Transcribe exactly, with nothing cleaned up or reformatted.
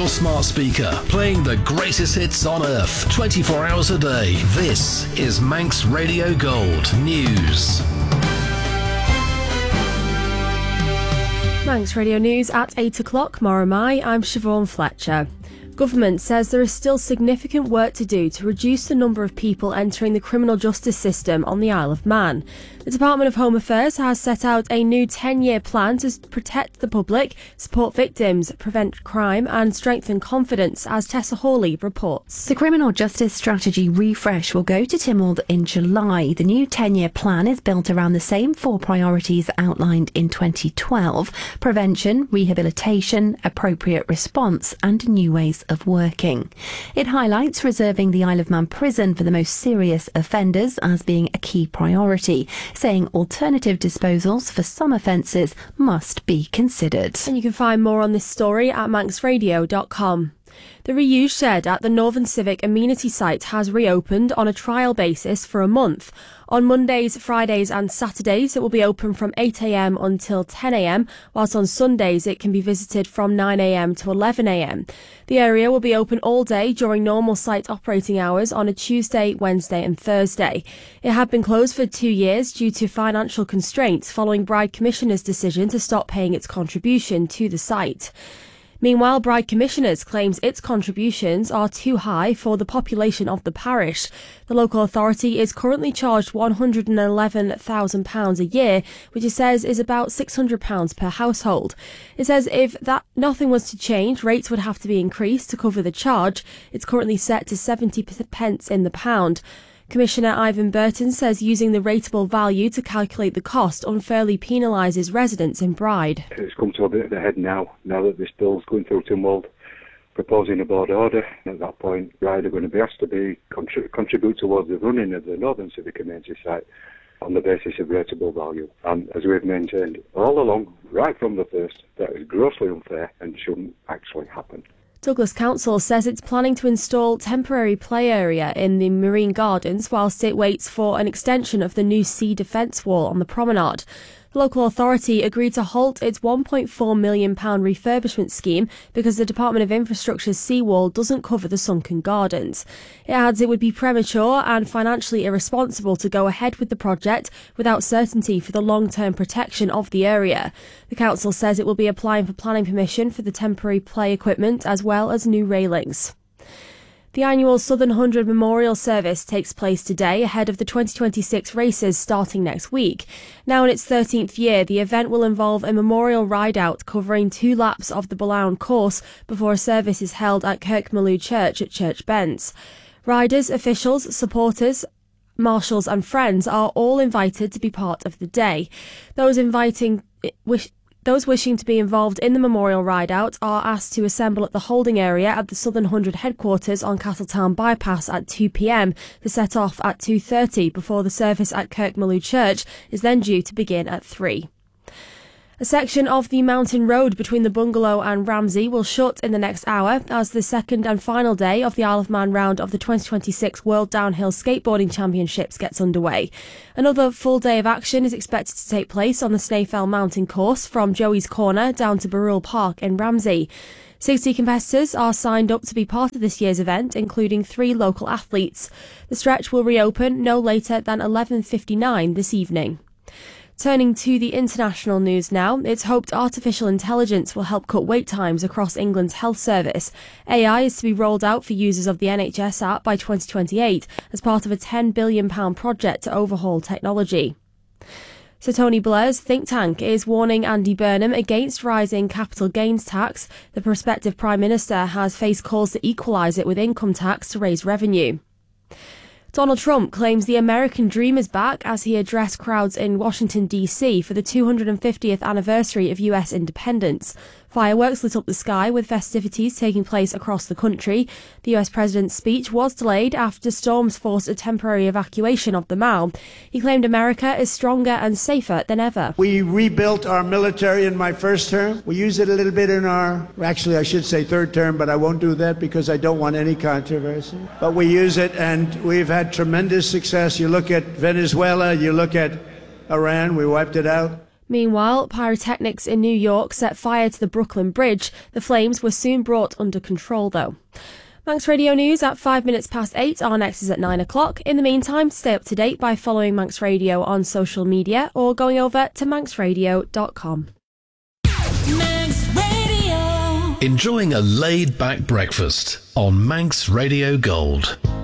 your smart speaker, playing the greatest hits on earth, twenty-four hours a day. This is Manx Radio Gold News. Manx Radio News at eight o'clock. Moramai, I'm Siobhan Fletcher. Government says there is still significant work to do to reduce the number of people entering the criminal justice system on the Isle of Man. The Department of Home Affairs has set out a new ten-year plan to protect the public, support victims, prevent crime and strengthen confidence, as Tessa Hawley reports. The Criminal Justice Strategy refresh will go to Tynwald in July. The new ten-year plan is built around the same four priorities outlined in twenty twelve: prevention, rehabilitation, appropriate response and new ways of working. It highlights reserving the Isle of Man prison for the most serious offenders as being a key priority, saying alternative disposals for some offences must be considered. And you can find more on this story at manx radio dot com. The reused shed at the Northern Civic amenity site has reopened on a trial basis for a month. On Mondays, Fridays and Saturdays it will be open from eight a m until ten a m, whilst on Sundays it can be visited from nine a m to eleven a m. The area will be open all day during normal site operating hours on a Tuesday, Wednesday and Thursday. It had been closed for two years due to financial constraints following Bride Commissioner's decision to stop paying its contribution to the site. Meanwhile, Bride Commissioners claims its contributions are too high for the population of the parish. The local authority is currently charged one hundred and eleven thousand pounds a year, which it says is about six hundred pounds per household. It says if that nothing was to change, rates would have to be increased to cover the charge. It's currently set to seventy pence in the pound. Commissioner Ivan Burton says using the rateable value to calculate the cost unfairly penalises residents in Bride. It's come to a bit of a head now, now that this bill's going through Tynwald, proposing a board order. At that point, Bride are going to be asked to be contrib- contribute towards the running of the Northern Civic Amenity site on the basis of rateable value. And as we've maintained all along, right from the first, that is grossly unfair and shouldn't actually happen. Douglas Council says it's planning to install temporary play area in the Marine Gardens whilst it waits for an extension of the new sea defence wall on the promenade. The local authority agreed to halt its one point four million pounds refurbishment scheme because the Department of Infrastructure's seawall doesn't cover the sunken gardens. It adds it would be premature and financially irresponsible to go ahead with the project without certainty for the long-term protection of the area. The council says it will be applying for planning permission for the temporary play equipment as well as new railings. The annual Southern Hundred Memorial Service takes place today ahead of the twenty twenty-six races starting next week. Now in its thirteenth year, the event will involve a memorial ride-out covering two laps of the Balaun course before a service is held at Kirkmaloo Church at Church Bents. Riders, officials, supporters, marshals and friends are all invited to be part of the day. Those inviting... wish. Those wishing to be involved in the memorial ride-out are asked to assemble at the holding area at the Southern Hundred headquarters on Castletown Bypass at two p m to set off at two thirty before the service at Kirkmaloo Church is then due to begin at three. A section of the mountain road between the Bungalow and Ramsey will shut in the next hour as the second and final day of the Isle of Man round of the twenty twenty-six World Downhill Skateboarding Championships gets underway. Another full day of action is expected to take place on the Snaefell Mountain course from Joey's Corner down to Barrule Park in Ramsey. sixty competitors are signed up to be part of this year's event, including three local athletes. The stretch will reopen no later than eleven fifty-nine this evening. Turning to the international news now, it's hoped artificial intelligence will help cut wait times across England's health service. A I is to be rolled out for users of the N H S app by twenty twenty-eight as part of a ten billion pounds project to overhaul technology. Sir Tony Blair's think tank is warning Andy Burnham against rising capital gains tax. The prospective Prime Minister has faced calls to equalise it with income tax to raise revenue. Donald Trump claims the American dream is back as he addressed crowds in Washington, D C for the two hundred fiftieth anniversary of U S independence. Fireworks lit up the sky with festivities taking place across the country. The U S president's speech was delayed after storms forced a temporary evacuation of the Mall. He claimed America is stronger and safer than ever. We rebuilt our military in my first term. We used it a little bit in our, actually I should say third term, but I won't do that because I don't want any controversy. But we use it and we've had tremendous success. You look at Venezuela, you look at Iran, we wiped it out. Meanwhile, pyrotechnics in New York set fire to the Brooklyn Bridge. The flames were soon brought under control, though. Manx Radio News at five minutes past eight. Our next is at nine o'clock. In the meantime, stay up to date by following Manx Radio on social media or going over to manx radio dot com. Manx Radio. Enjoying a laid-back breakfast on Manx Radio Gold.